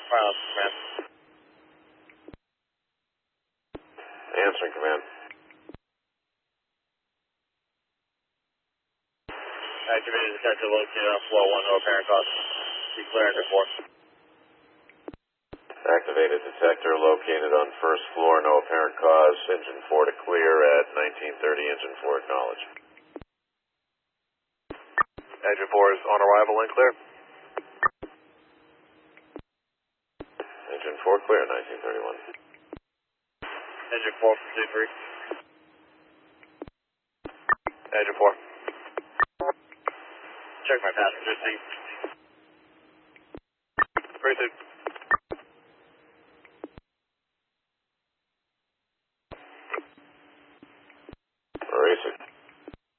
Final command. Answering command. Activated detector located on floor 1, no apparent cause. Declare engine 4. Activated detector located on first floor, no apparent cause. Engine 4 to clear at 1930. Engine 4 acknowledged. Engine 4 is on arrival and clear. Engine 4 clear, 1931. Engine 4 from C3. Engine 4. Check my passenger seat. Free seat.